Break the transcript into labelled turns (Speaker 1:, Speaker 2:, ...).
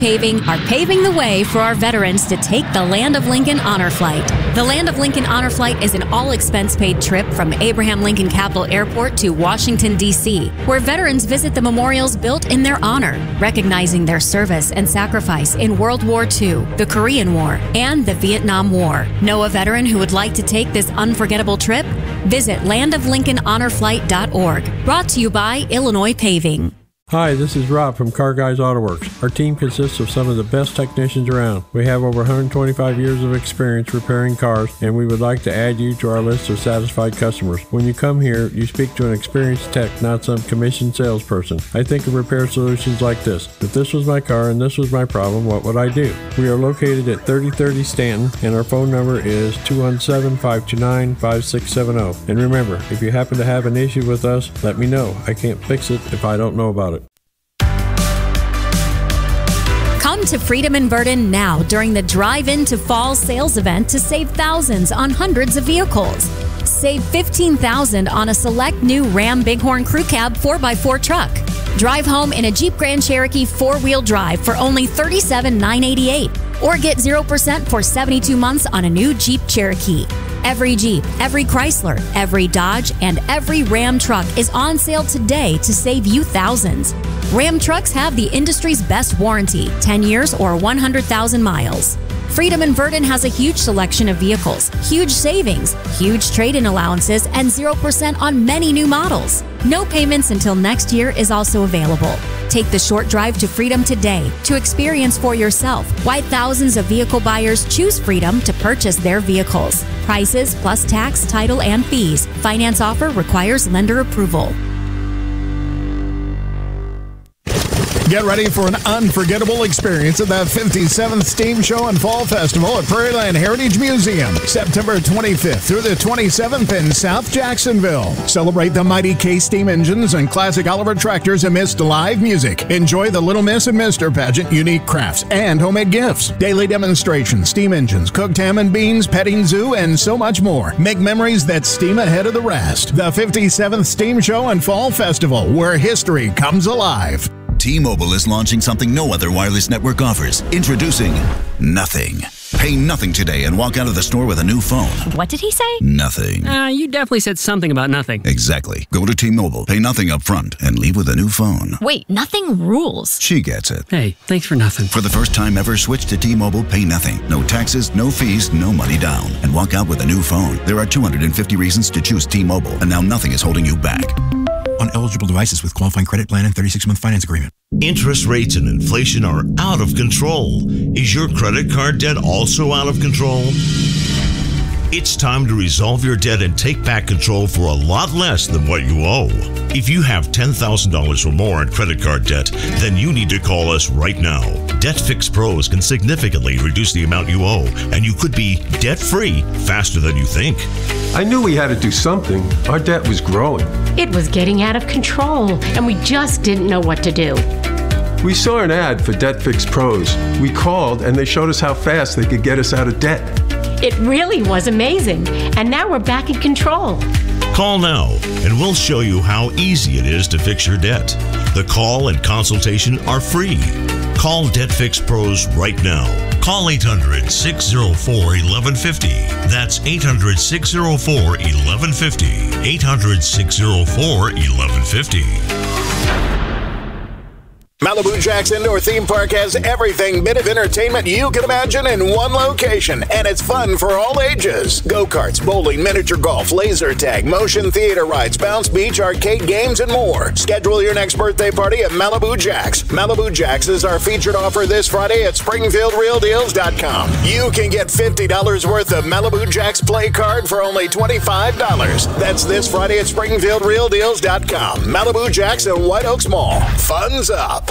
Speaker 1: Paving are paving the way for our veterans to take the Land of Lincoln Honor Flight. The Land of Lincoln Honor Flight is an all-expense-paid trip from Abraham Lincoln Capital Airport to Washington, D.C., where veterans visit the memorials built in their honor, recognizing their service and sacrifice in World War II, the Korean War, and the Vietnam War. Know a veteran who would like to take this unforgettable trip? Visit landoflincolnhonorflight.org. Brought to you by Illinois Paving.
Speaker 2: Hi, this is Rob from Car Guys Auto Works. Our team consists of some of the best technicians around. We have over 125 years of experience repairing cars, and we would like to add you to our list of satisfied customers. When you come here, you speak to an experienced tech, not some commissioned salesperson. I think of repair solutions like this. If this was my car and this was my problem, what would I do? We are located at 3030 Stanton, and our phone number is 217-529-5670. And remember, if you happen to have an issue with us, let me know. I can't fix it if I don't know about it.
Speaker 1: Come to Freedom in Verdon now during the Drive Into Fall sales event to save thousands on hundreds of vehicles. Save $15,000 on a select new Ram Bighorn Crew Cab 4x4 truck. Drive home in a Jeep Grand Cherokee 4-wheel drive for only $37,988. Or get 0% for 72 months on a new Jeep Cherokee. Every Jeep, every Chrysler, every Dodge, and every Ram truck is on sale today to save you thousands. Ram trucks have the industry's best warranty, 10 years or 100,000 miles. Freedom in Verdon has a huge selection of vehicles, huge savings, huge trade-in allowances, and 0% on many new models. No payments until next year is also available. Take the short drive to Freedom today to experience for yourself why thousands of vehicle buyers choose Freedom to purchase their vehicles. Prices plus tax, title, and fees. Finance offer requires lender approval.
Speaker 3: Get ready for an unforgettable experience at the 57th Steam Show and Fall Festival at Prairieland Heritage Museum, September 25th through the 27th in South Jacksonville. Celebrate the mighty Case steam engines and classic Oliver tractors amidst live music. Enjoy the Little Miss and Mr. pageant, unique crafts, and homemade gifts. Daily demonstrations, steam engines, cooked ham and beans, petting zoo, and so much more. Make memories that steam ahead of the rest. The 57th Steam Show and Fall Festival, where history comes alive.
Speaker 4: T-Mobile is launching something no other wireless network offers. Introducing Nothing. Pay nothing today and walk out of the store with a new phone.
Speaker 5: What did he say?
Speaker 4: Nothing.
Speaker 5: You definitely said something about nothing.
Speaker 4: Exactly. Go to T-Mobile, pay nothing up front, and leave with a new phone.
Speaker 5: Wait, nothing rules.
Speaker 4: She gets it.
Speaker 5: Hey, thanks for nothing.
Speaker 4: For the first time ever, switch to T-Mobile, pay nothing. No taxes, no fees, no money down. And walk out with a new phone. There are 250 reasons to choose T-Mobile, and now nothing is holding you back.
Speaker 6: On eligible devices with qualifying credit plan and 36-month finance agreement.
Speaker 7: Interest rates and inflation are out of control. Is your credit card debt also out of control? It's time to resolve your debt and take back control for a lot less than what you owe. If you have $10,000 or more in credit card debt, then you need to call us right now. Debt Fix Pros can significantly reduce the amount you owe, and you could be debt-free faster than you think.
Speaker 8: I knew we had to do something. Our debt was growing.
Speaker 9: It was getting out of control, and we just didn't know what to do.
Speaker 8: We saw an ad for Debt Fix Pros. We called, and they showed us how fast they could get us out of debt.
Speaker 9: It really was amazing, and now we're back in control.
Speaker 7: Call now, and we'll show you how easy it is to fix your debt. The call and consultation are free. Call Debt Fix Pros right now. Call 800-604-1150. That's 800-604-1150. 800-604-1150.
Speaker 3: Malibu Jack's Indoor Theme Park has everything bit of entertainment you can imagine in one location, and it's fun for all ages. Go-karts, bowling, miniature golf, laser tag, motion theater rides, bounce beach, arcade games, and more. Schedule your next birthday party at Malibu Jack's. Malibu Jack's is our featured offer this Friday at SpringfieldRealDeals.com. You can get $50 worth of Malibu Jack's Play Card for only $25. That's this Friday at SpringfieldRealDeals.com. Malibu Jack's in White Oaks Mall. Fun's up.